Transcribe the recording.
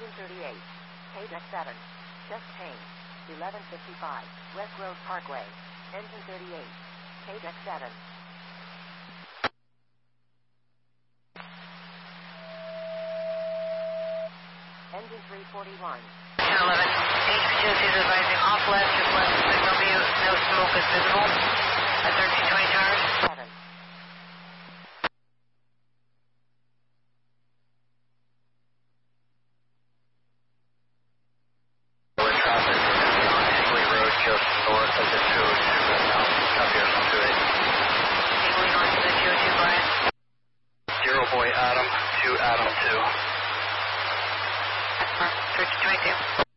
Engine 38. KDEX 7. Chest Pain. 1155. West Grove Parkway. Engine 38. KDEX 7. Engine 341. 11. HPS is advising off left, just left signal view. No smoke is visible. At 1320 charge. 7. Traffic on Higley Road just north of the 202 now. Copy us on 28. Higley north of the 202, Brian. 0 boy Adam to Adam 2. 1322.